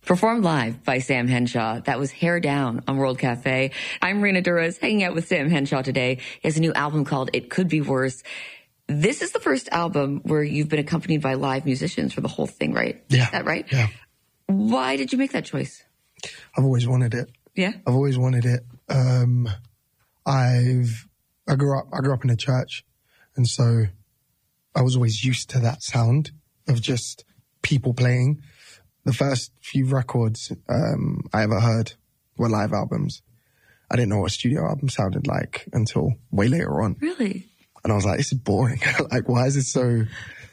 Performed live by Sam Henshaw. That was Hair Down on World Cafe. I'm Rena Duras, hanging out with Sam Henshaw today. He has a new album called It Could Be Worse. This is the first album where you've been accompanied by live musicians for the whole thing, right? Yeah. Is that right? Yeah. Why did you make that choice? I've always wanted it. Yeah? I've always wanted it. I grew up in a church, and so I was always used to that sound of just people playing. The first few records I ever heard were live albums. I didn't know what a studio album sounded like until way later on. Really? And I was like, this is boring. Like, why is it so,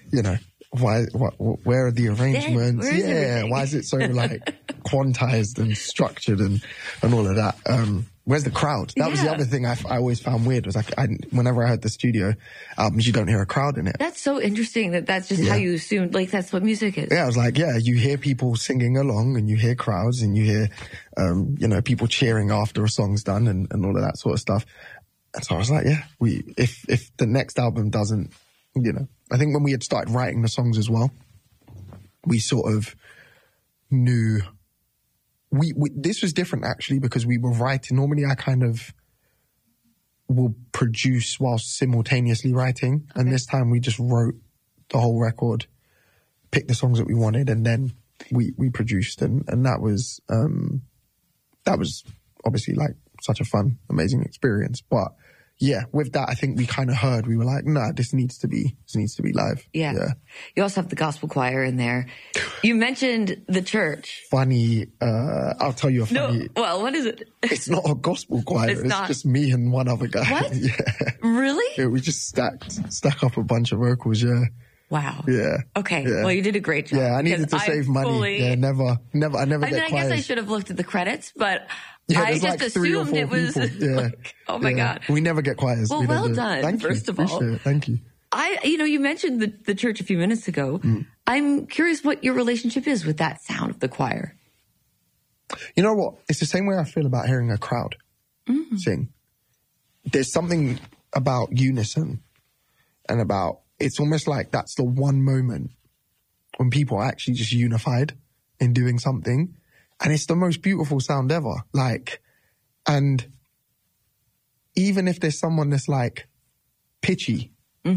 where are the arrangements? Why is it so like quantized and structured and all of that? Where's the crowd? That was the other thing I always found weird was like, whenever I heard the studio albums, you don't hear a crowd in it. That's so interesting that's just how you assumed, like that's what music is. Yeah, I was like, you hear people singing along and you hear crowds and you hear, people cheering after a song's done and all of that sort of stuff. And so I was like, if the next album doesn't, I think when we had started writing the songs as well, we sort of knew this was different actually because we were writing. Normally I kind of will produce whilst simultaneously writing. Okay. And this time we just wrote the whole record, picked the songs that we wanted, and then we produced. And that was obviously like such a fun, amazing experience. But yeah, with that, I think we kind of heard, we were like, nah, this needs to be live. Yeah. You also have the gospel choir in there. You mentioned the church. Funny, I'll tell you a funny. No, well, what is it? It's not a gospel choir. It's just me and one other guy. What? Yeah. Really? Yeah, we just stack up a bunch of vocals, yeah. Wow. Yeah. Okay. Yeah. Well, you did a great job. Yeah, I needed to save money. I never I guess I should have looked at the credits, but I just assumed it was like, oh my God. We never get choirs. Well, done, first of all. Thank you. You mentioned the church a few minutes ago. I'm curious what your relationship is with that sound of the choir. You know what? It's the same way I feel about hearing a crowd sing. There's something about unison and about, it's almost like that's the one moment when people are actually just unified in doing something. And it's the most beautiful sound ever. Like, and even if there's someone that's like pitchy,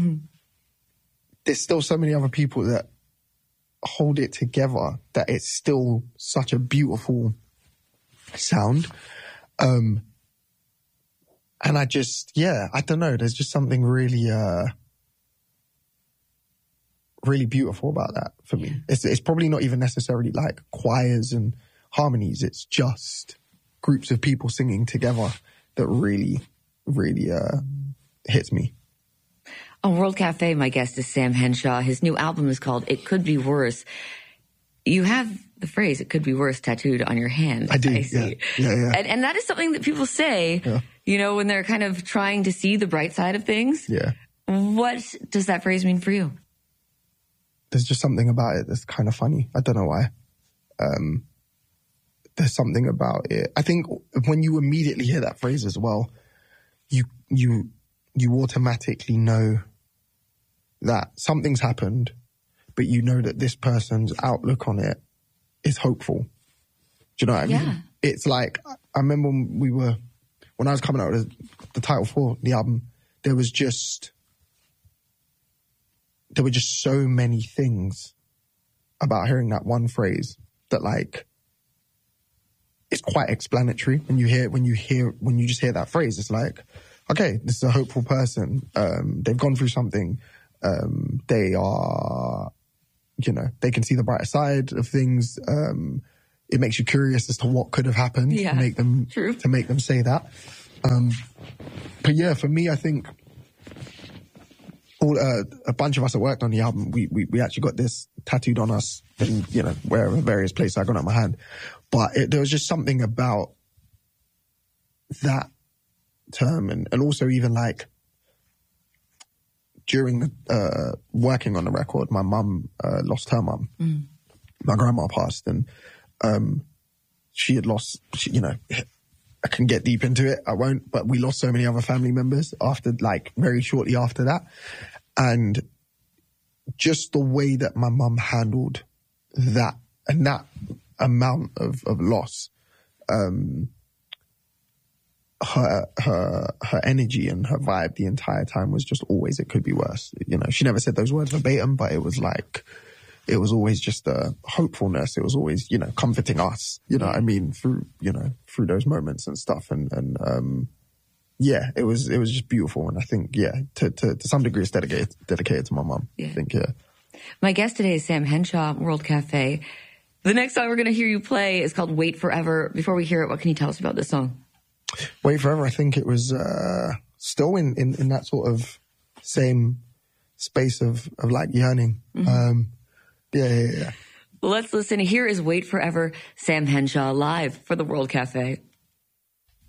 there's still so many other people that hold it together that it's still such a beautiful sound. And I just, I don't know. There's just something really, really beautiful about that for me. It's probably not even necessarily like choirs and harmonies. It's just groups of people singing together that really, really hits me. On World Cafe, my guest is Sam Henshaw. His new album is called It Could Be Worse. You have the phrase, it could be worse, tattooed on your hand. I do, I see. Yeah. And that is something that people say, when they're kind of trying to see the bright side of things. Yeah. What does that phrase mean for you? There's just something about it that's kind of funny. I don't know why. There's something about it. I think when you immediately hear that phrase as well, you automatically know that something's happened, but you know that this person's outlook on it is hopeful. Do you know what I mean? It's like, I remember when I was coming out with the title for the album, there were just so many things about hearing that one phrase that like, it's quite explanatory. When you just hear that phrase, it's like, okay, this is a hopeful person. They've gone through something. They are, they can see the brighter side of things. It makes you curious as to what could have happened to make them say that. But yeah, for me, I think a bunch of us that worked on the album, we actually got this tattooed on us in, wherever various places I got it on my hand. But there was just something about that term and also even like during working on the record, my mum lost her mum. My grandma passed and she had lost, I can get deep into it, I won't, but we lost so many other family members after, like, very shortly after that. And just the way that my mum handled that, and that amount of loss, her energy and her vibe the entire time was just always, it could be worse. You know, she never said those words verbatim, but it was like, it was always just a hopefulness. It was always, you know, comforting us, you know what I mean, through those moments and stuff. And yeah, it was just beautiful. And I think, yeah, to some degree it's dedicated to my mum. Yeah. I think, yeah. My guest today is Sam Henshaw, World Cafe. The next song we're going to hear you play is called Wait Forever. Before we hear it, what can you tell us about this song? Wait Forever, I think it was still in that sort of same space of like yearning. Mm-hmm. Yeah. Let's listen. Here is Wait Forever, Sam Henshaw live for the World Cafe.